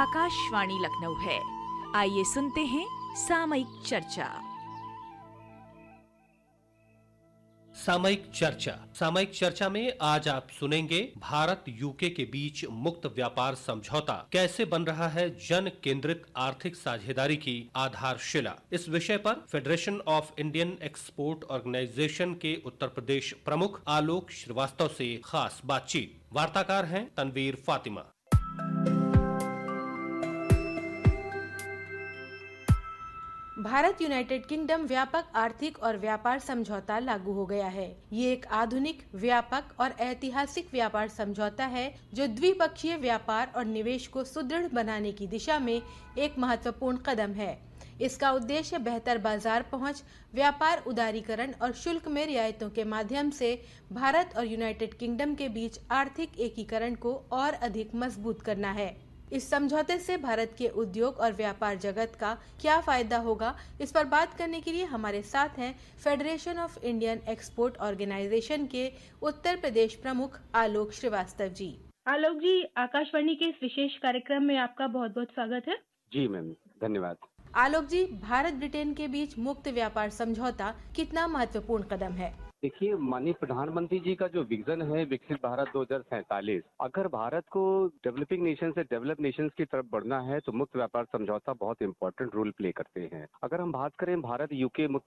आकाशवाणी लखनऊ है। आइए सुनते हैं सामयिक चर्चा। सामयिक चर्चा में आज आप सुनेंगे भारत यूके के बीच मुक्त व्यापार समझौता कैसे बन रहा है जन केंद्रित आर्थिक साझेदारी की आधारशिला। इस विषय पर federation of Indian export organisation के उत्तर प्रदेश प्रमुख आलोक श्रीवास्तव से खास बातचीत। वार्ताकार हैं तनवीर फातिमा। भारत यूनाइटेड किंगडम व्यापक आर्थिक और व्यापार समझौता लागू हो गया है। ये एक आधुनिक, व्यापक और ऐतिहासिक व्यापार समझौता है जो द्विपक्षीय व्यापार और निवेश को सुदृढ़ बनाने की दिशा में एक महत्वपूर्ण कदम है। इसका उद्देश्य बेहतर बाजार पहुंच, व्यापार उदारीकरण और शुल्क में रियायतों के माध्यम से भारत और यूनाइटेड किंगडम के बीच आर्थिक एकीकरण को और अधिक मजबूत करना है। इस समझौते से भारत के उद्योग और व्यापार जगत का क्या फायदा होगा, इस पर बात करने के लिए हमारे साथ हैं federation of Indian export organisation के उत्तर प्रदेश प्रमुख आलोक श्रीवास्तव जी। आलोक जी, आकाशवाणी के इस विशेष कार्यक्रम में आपका बहुत बहुत स्वागत है। जी मैम, धन्यवाद। आलोक जी, भारत ब्रिटेन के बीच मुक्त व्यापार समझौता कितना महत्वपूर्ण कदम है? देखिए, माननीय प्रधानमंत्री जी का जो विजन है विकसित भारत 2047, अगर भारत को डेवलपिंग नेशन से डेवलप नेशंस की तरफ बढ़ना है तो मुक्त व्यापार समझौता बहुत इंपॉर्टेंट रोल प्ले करते हैं। अगर हम बात करें भारत यूके मुक्त